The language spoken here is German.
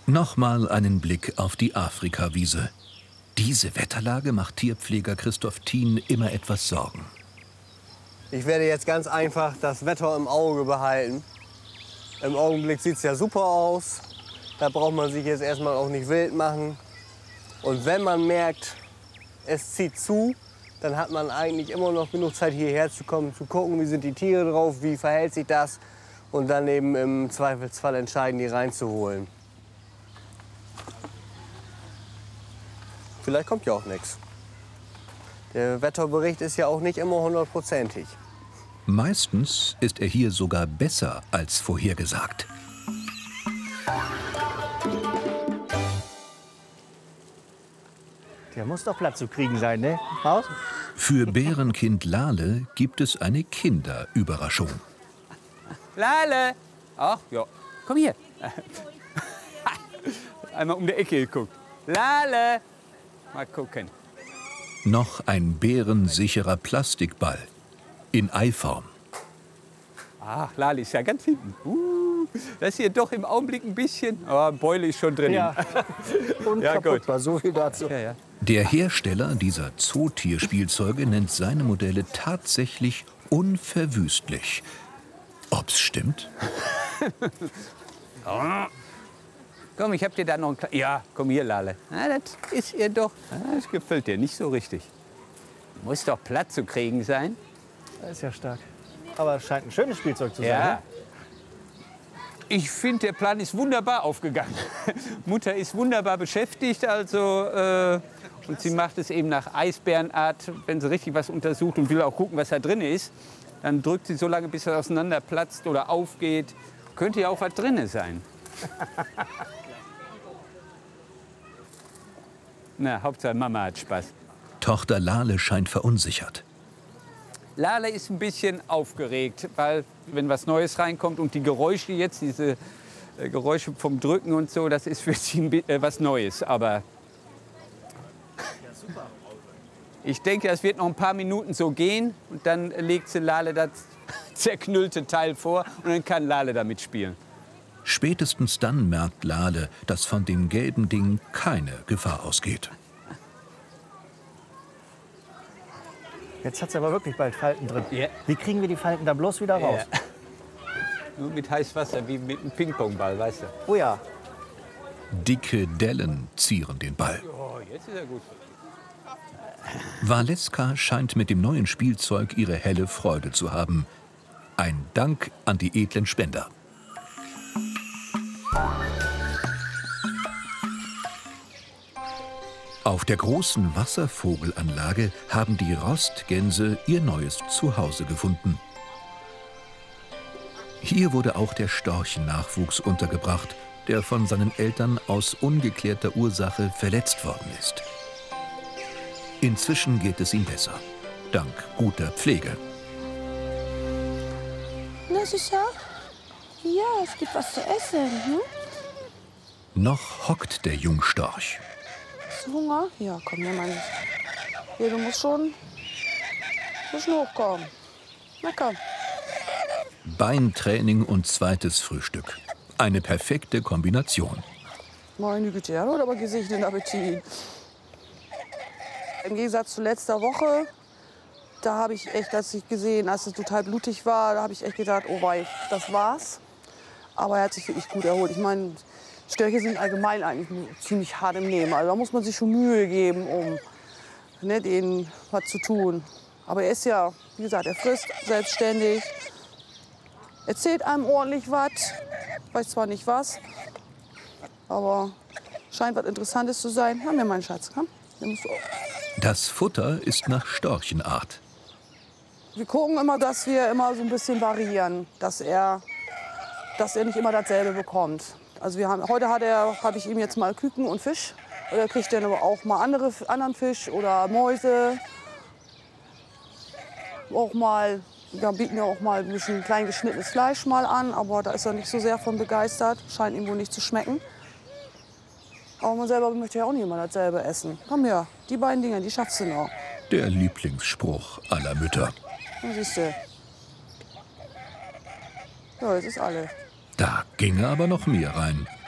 Nochmal einen Blick auf die Afrikawiese. Diese Wetterlage macht Tierpfleger Christoph Thien immer etwas Sorgen. Ich werde jetzt ganz einfach das Wetter im Auge behalten. Im Augenblick sieht es ja super aus. Da braucht man sich jetzt erstmal auch nicht wild machen. Und wenn man merkt, es zieht zu, dann hat man eigentlich immer noch genug Zeit, hierher zu kommen, zu gucken, wie sind die Tiere drauf, wie verhält sich das. Und dann eben im Zweifelsfall entscheiden, die reinzuholen. Vielleicht kommt ja auch nichts. Der Wetterbericht ist ja auch nicht immer 100%ig. Meistens ist er hier sogar besser als vorhergesagt. Der muss doch Platz zu kriegen sein, ne? Raus? Für Bärenkind Lale gibt es eine Kinderüberraschung. Lale! Ach ja, komm hier. Einmal um die Ecke geguckt. Lale! Mal gucken. Noch ein bärensicherer Plastikball in Eiform. Ach, Lale ist ja ganz hinten. Das hier doch im Augenblick ein bisschen. Oh, Beule ist schon drin. Ja, und ja, kaputt gut. war so viel dazu. Ja, ja. Der Hersteller dieser Zootierspielzeuge nennt seine Modelle tatsächlich unverwüstlich. Ob's stimmt? Komm, ich hab dir da noch ein Ja, komm hier, Lale. Na, das ist ihr doch. Das gefällt dir nicht so richtig. Muss doch Platz zu kriegen sein. Das ist ja stark. Aber es scheint ein schönes Spielzeug zu sein. Ja. Ne? Ich finde, der Plan ist wunderbar aufgegangen. Mutter ist wunderbar beschäftigt, also und sie macht es eben nach Eisbärenart, wenn sie richtig was untersucht und will auch gucken, was da drin ist. Dann drückt sie so lange, bis er auseinanderplatzt oder aufgeht. Könnte ja auch was drin sein. Na, Hauptsache Mama hat Spaß. Tochter Lale scheint verunsichert. Lale ist ein bisschen aufgeregt, weil wenn was Neues reinkommt und die Geräusche jetzt, diese Geräusche vom Drücken und so, das ist für sie was Neues. Aber ich denke, das wird noch ein paar Minuten so gehen und dann legt sie Lale das zerknüllte Teil vor und dann kann Lale damit spielen. Spätestens dann merkt Lale, dass von dem gelben Ding keine Gefahr ausgeht. Jetzt hat sie aber wirklich bald Falten drin. Ja. Wie kriegen wir die Falten da bloß wieder raus? Ja. Nur mit Heißwasser, wie mit einem Ping-Pong-Ball, weißt du. Oh ja. Dicke Dellen zieren den Ball. Oh, jetzt ist er gut. Valeska scheint mit dem neuen Spielzeug ihre helle Freude zu haben. Ein Dank an die edlen Spender. Auf der großen Wasservogelanlage haben die Rostgänse ihr neues Zuhause gefunden. Hier wurde auch der Storchennachwuchs untergebracht, der von seinen Eltern aus ungeklärter Ursache verletzt worden ist. Inzwischen geht es ihm besser, dank guter Pflege. Na sicher? Ja, es gibt was zu essen. Hm? Noch hockt der Jungstorch. Hast du Hunger? Ja, komm, hier, Mann. Hier, du musst schon ein bisschen hochkommen. Na komm. Beintraining und zweites Frühstück. Eine perfekte Kombination. Meine Güte, er hat aber gesegneten Appetit. Im Gegensatz zu letzter Woche, da habe ich echt, als ich gesehen, als es total blutig war, da habe ich echt gedacht, oh wei, das war's. Aber er hat sich wirklich gut erholt. Ich meine, Störche sind allgemein eigentlich ziemlich hart im Nehmen. Also da muss man sich schon Mühe geben, um denen was zu tun. Aber er ist ja, wie gesagt, er frisst selbstständig, erzählt einem ordentlich was. Weiß zwar nicht was, aber scheint was Interessantes zu sein. Komm her, mein Schatz, komm. Das Futter ist nach Storchenart. Wir gucken immer, dass wir immer so ein bisschen variieren, dass er nicht immer dasselbe bekommt. Also heute habe ich ihm jetzt mal Küken und Fisch. Oder kriegt er aber auch mal anderen Fisch oder Mäuse. Auch mal, wir bieten ja auch mal ein bisschen klein geschnittenes Fleisch mal an, aber da ist er nicht so sehr von begeistert. Scheint ihm wohl nicht zu schmecken. Aber man selber möchte ja auch nicht immer dasselbe essen. Komm her, die beiden Dinger, die schaffst du noch. Der Lieblingsspruch aller Mütter. Na, siehst du. Ja, jetzt ist alle. Da ginge aber noch mehr rein.